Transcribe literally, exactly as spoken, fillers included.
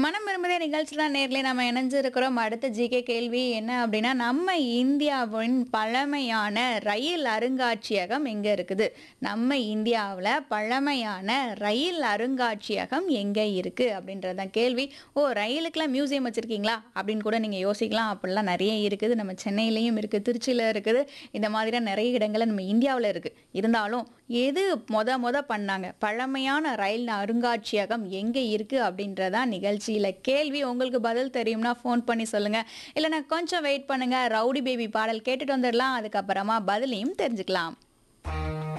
மனம் விரும்புதே நிகழ்ச்சியில நேர்லயே நம்ம இணைஞ்சிருக்கிறோம். அடுத்த ஜிகே கேள்வி என்ன அப்படின்னா, நம்ம இந்தியாவின் பழமையான ரயில் அருங்காட்சியகம் எங்க இருக்குது? நம்ம இந்தியாவுல பழமையான ரயில் அருங்காட்சியகம் எங்க இருக்கு? அப்படின்றது தான் கேள்வி. ஓ! ரயிலுக்குலாம் மியூசியம் வச்சிருக்கீங்களா? அப்படின்னு கூட நீங்க யோசிக்கலாம். அப்படிலாம் நெறைய இருக்குது. நம்ம சென்னையிலயும் இருக்கு, திருச்சியில இருக்குது. இந்த மாதிரியான நெறைய இடங்கள்ல நம்ம இந்தியாவுல இருக்கு. இருந்தாலும் எது மொத மொத பண்ணாங்க? பழமையான ரயில் அருங்காட்சியகம் எங்க இருக்கு? அப்படின்றதான் நிகழ்ச்சியில கேள்வி. உங்களுக்கு பதில் தெரியும்னா ஃபோன் பண்ணி சொல்லுங்க. இல்லன்னா கொஞ்சம் வெயிட் பண்ணுங்க. ரவுடி பேபி பாடல் கேட்டுட்டு வந்துடலாம். அதுக்கப்புறமா பதிலையும் தெரிஞ்சுக்கலாம்.